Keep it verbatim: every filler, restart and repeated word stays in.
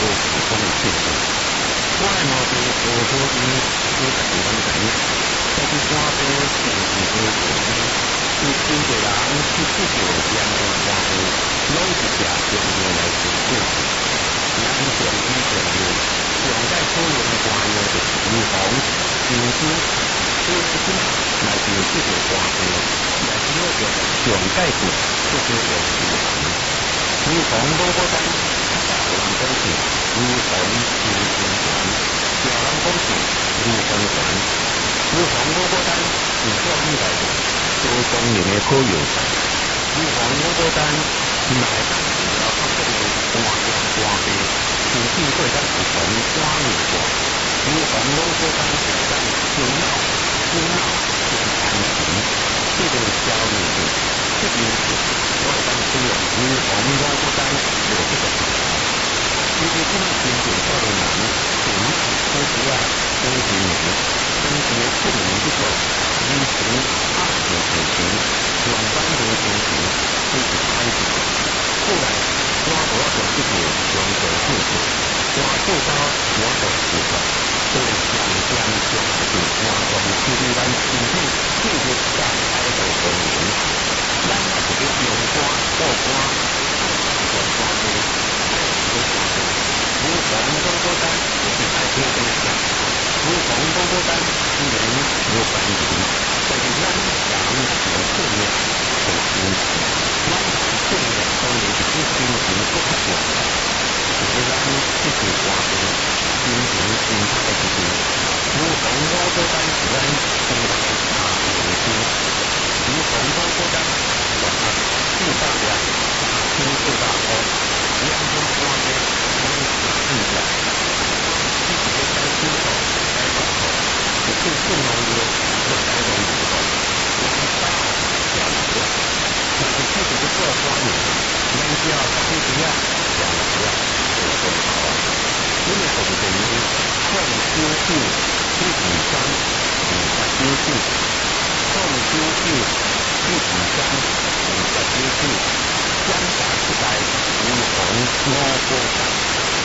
普通的事情。我的毛病无多因，我家己拢知，但是山边并是无原因，有真侪人去去着两个山边，拢是食中药来治病。人上医上药，上界可用肝药就是预防、治病。所以即马来就去着肝病，也是要用上界治，即是用预防。预防老保单，大人讲是预防治病传，小人讲是预防传。预防老保单是做起来的，多功能的好用法。预防老保单哪会当治疗较多的肝病、肝病，甚至会当预防肝硬化。预防老保单是当心脑、心脑偏安神，这个消灭的，这个是我会当使用预防老保单做这个治疗。其实即马真正少年人，平时好食啊，好睡眠，长期的睡眠不足，饮食压力太强，上班无精神，这是歹事。后来我无法做这个长期手术，我做到我做治疗，所以渐渐将这个肝脏处理咱身体进入上海的功能。咱也是要用肝护肝，爱用肝病，爱用肝病。预防老保单就是爱听这个，预防老保单虽然无关联，但是咱人有困难，有心情，咱困难当然是比心情更较重要。就是咱这是肝病，心情心态的事情。预防老保单是咱生活的大明星，预防老保单大家四大量，大清四大包，两种肝病。治疗，自己的该出手该管控，不是困难的就该容易的，我们大小量，但是自己的做观念，咱只要自己啊，小量就更好啊。因为红灯呢，控收据一五三五十九句，控收据一五三五十九句，相加起来如红多波单。